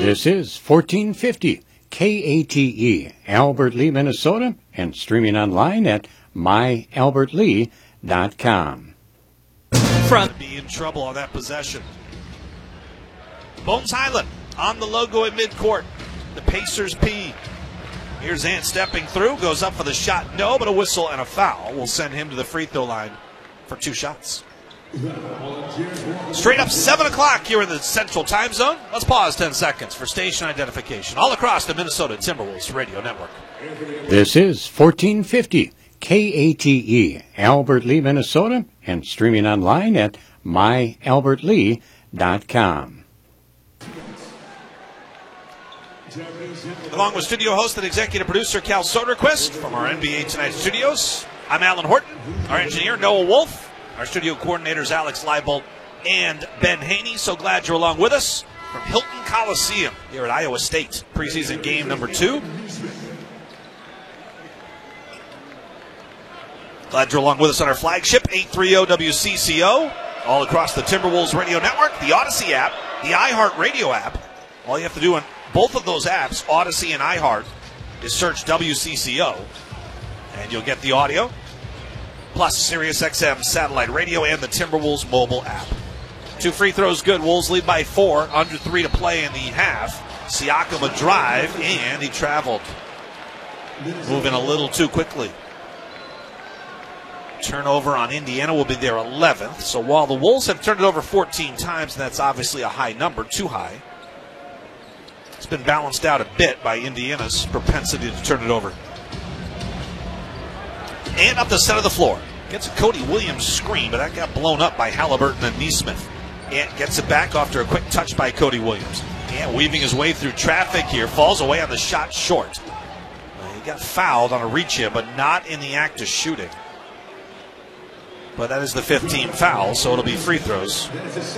This is 1450 KATE, Albert Lea, Minnesota, and streaming online at myalbertlee.com. Front be in trouble on that possession. Bones Highland on the logo at midcourt. The Pacers P. Here's Ant stepping through, goes up for the shot. No, but a whistle and a foul will send him to the free throw line for 2 shots. Straight up 7 o'clock here in the Central Time Zone. Let's pause 10 seconds for station identification all across the Minnesota Timberwolves Radio Network. This is 1450 KATE, Albert Lea, Minnesota, and streaming online at myalbertlee.com. Along with studio host and executive producer Cal Soderquist from our NBA Tonight studios, I'm Alan Horton, our engineer Noah Wolf, our studio coordinators Alex Leibold and Ben Haney. So glad you're along with us from Hilton Coliseum here at Iowa State. Preseason game number 2. Glad you're along with us on our flagship 830 WCCO, all across the Timberwolves Radio Network, the Odyssey app, the iHeart Radio app. All you have to do on both of those apps, Odyssey and iHeart, is search WCCO, and you'll get the audio, plus SiriusXM satellite radio and the Timberwolves mobile app. 2 free throws good. Wolves lead by 4, under 3 to play in the half. Siakam a drive, and he traveled. Moving a little too quickly. Turnover on Indiana will be their 11th. So while the Wolves have turned it over 14 times, and that's obviously a high number, too high, it's been balanced out a bit by Indiana's propensity to turn it over. And up the center of the floor. Gets a Cody Williams screen, but that got blown up by Halliburton and Nesmith. And gets it back after a quick touch by Cody Williams. And weaving his way through traffic here, falls away on the shot short. He got fouled on a reach in, but not in the act of shooting. But that is the 15th foul, so it'll be free throws.